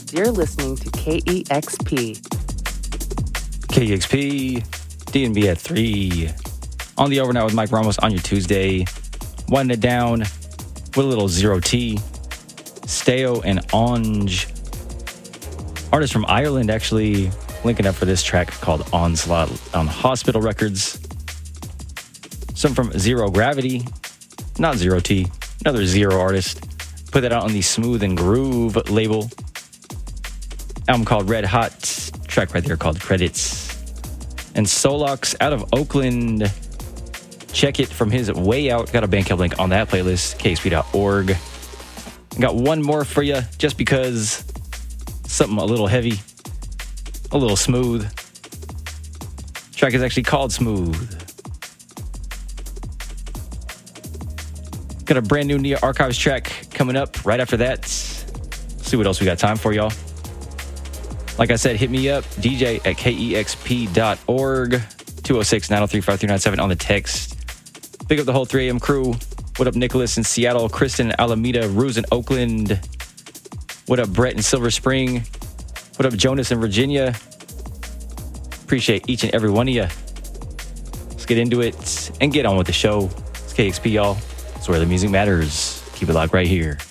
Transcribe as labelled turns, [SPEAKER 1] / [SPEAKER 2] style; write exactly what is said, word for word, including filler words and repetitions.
[SPEAKER 1] You're listening to K E X P.
[SPEAKER 2] K E X P, D and B at three. On the overnight with Mike Ramos on your Tuesday. Winding it down with a little Zero T. Steo and Onge. Artist from Ireland actually linking up for this track called Onslaught on Hospital Records. Some from Zero Gravity. Not Zero T. Another Zero artist. Put that out on the Smooth and Groove label. Album called Red Hot. Track right there called Credits. And Solox out of Oakland. Check it from his Way Out. Got a Bandcamp link on that playlist. K X P dot org. Got one more for you just because something a little heavy. A little smooth. Track is actually called Smooth. Got a brand new Nia Archives track coming up right after that. See what else we got time for, y'all. Like I said, hit me up, D J at K E X P dot org, two oh six, nine oh three, five three nine seven on the text. Pick up the whole three a.m. crew. What up, Nicholas in Seattle, Kristen in Alameda, Ruse in Oakland. What up, Brett in Silver Spring. What up, Jonas in Virginia. Appreciate each and every one of you. Let's get into it and get on with the show. It's K X P, y'all. It's where the music matters. Keep it locked right here.